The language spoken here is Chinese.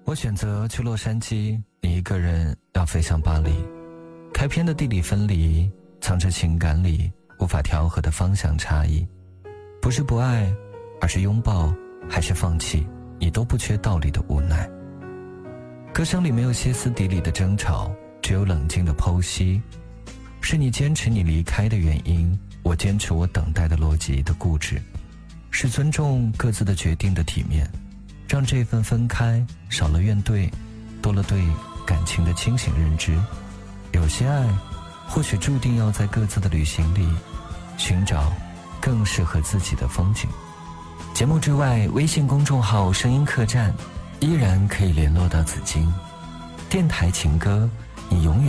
我选择去洛杉矶，你一个人要飞向巴黎。开篇的地理分离，藏着情感里无法调和的方向差异。不是不爱，而是拥抱还是放弃，你都不缺道理的无奈。歌声里没有歇斯底里的争吵，只有冷静的剖析。是你坚持你离开的原因，我坚持我等待的逻辑的固执。是尊重各自的决定的体面，让这份分开少了怨怼，多了对感情的清醒认知。有些爱或许注定要在各自的旅行里寻找更适合自己的风景。节目之外，微信公众号声音客栈依然可以联络到紫金。电台情歌，你永远